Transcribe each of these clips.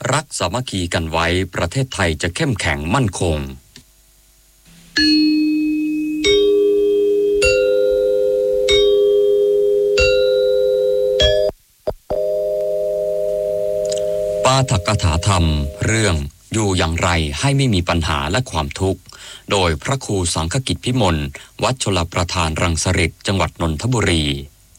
รักสามัคคีกันไว้ประเทศไทยจะเข้มแข็งมั่นคงปาฐกถาธรรมเรื่องอยู่อย่างไรให้ไม่มีปัญหาและความทุกข์โดยพระครูสังฆกิจพิมลวัดชลประทานรังสฤษจังหวัดนนทบุรี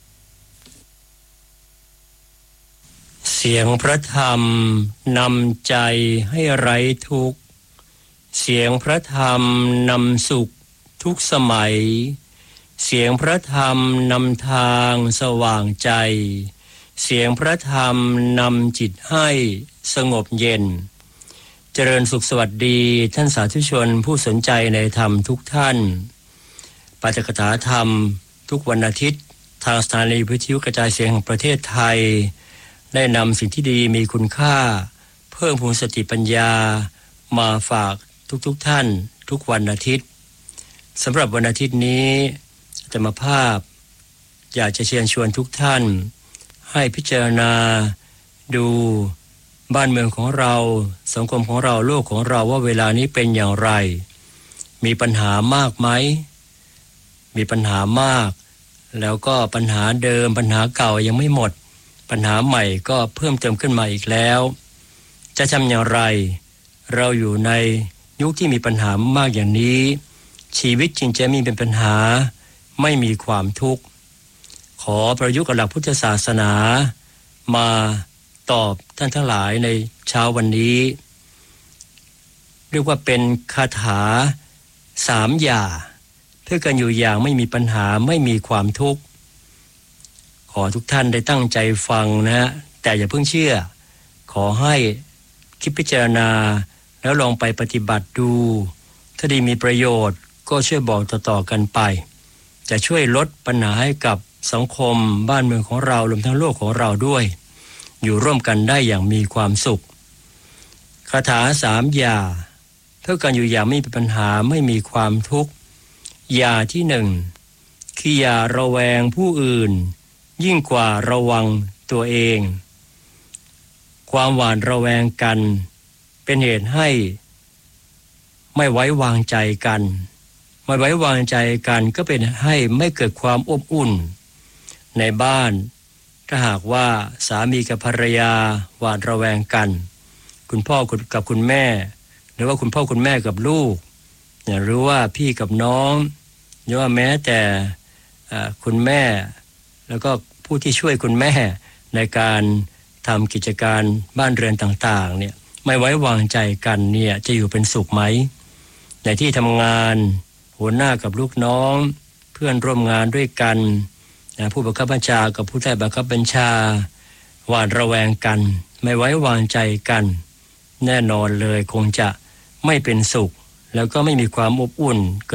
เสียงพระธรรมนำใจให้ไร้ทุกข์เสียงพระธรรมนำสุขทุกสมัยเสียงพระธรรมนำทางสว่างใจเสียงพระธรรมนำจิตให้สงบเย็นเจริญสุขสวัสดีท่านสาธุชนผู้สนใจในธรรมทุกท่านปาฐกถาธรรมทุกวันอาทิตย์ทางสถานีวิทยุกระจายเสียงแห่งประเทศไทยได้นำสิ่งที่ดีมีคุณค่าเพิ่มพูนสติปัญญามาฝากทุกท่านทุกวันอาทิตย์สำหรับวันอาทิตย์นี้อาตมาภาพอยากจะเชิญชวนทุกท่านให้พิจารณาดูบ้านเมืองของเราสังคมของเราโลกของเราว่าเวลานี้เป็นอย่างไรมีปัญหามากไหมมีปัญหามากแล้วก็ปัญหาเดิมปัญหาเก่ายังไม่หมดปัญหาใหม่ก็เพิ่มเติมขึ้นมาอีกแล้วจะทำอย่างไรเราอยู่ในยุคที่มีปัญหามากอย่างนี้ชีวิตจริงจะมีเป็นปัญหาไม่มีความทุกข์ขอประยุกต์กับหลักพุทธศาสนามาตอบท่านทั้งหลายในเช้าวันนี้เรียกว่าเป็นคาถา3อย่างเพื่อกันอยู่อย่างไม่มีปัญหาไม่มีความทุกข์ขอทุกท่านได้ตั้งใจฟังนะแต่อย่าเพิ่งเชื่อขอให้คิดพิจารณาแล้วลองไปปฏิบัติดูถ้าดีมีประโยชน์ก็ช่วยบอกต่อๆกันไปจะช่วยลดปัญหาให้กับสังคมบ้านเมืองของเรารวมทั้งโลกของเราด้วยอยู่ร่วมกันได้อย่างมีความสุขคาถา3อย่างเพื่อกันอยู่อย่างไม่มีปัญหาไม่มีความทุกข์อย่างที่1คืออย่าระแวงผู้อื่นยิ่งกว่าระวังตัวเองความหวาดระแวงกันเป็นเหตุให้ไม่ไว้วางใจกันไม่ไว้วางใจกันก็เป็นให้ไม่เกิดความอบอุ่นในบ้านถ้าหากว่าสามีกับภรรยาหวาดระแวงกันคุณพ่อกับคุณแม่หรือว่าคุณพ่อคุณแม่กับลูกหรือว่าพี่กับน้องหรือว่าแม้แต่คุณแม่แล้วก็ผู้ที่ช่วยคุณแม่ในการทำกิจการบ้านเรือนต่างๆเนี่ยไม่ไว้วางใจกันเนี่ยจะอยู่เป็นสุขไหมในที่ทำงานหัวหน้ากับลูกน้องเพื่อนร่วมงานด้วยกันผู้บังคับบัญชากับผู้ใต้บังคับบัญชาหวาดระแวงกันไม่ไว้วางใจกันแน่นอนเลยคงจะไม่เป็นสุขแล้วก็ไม่มีความอบอุ่น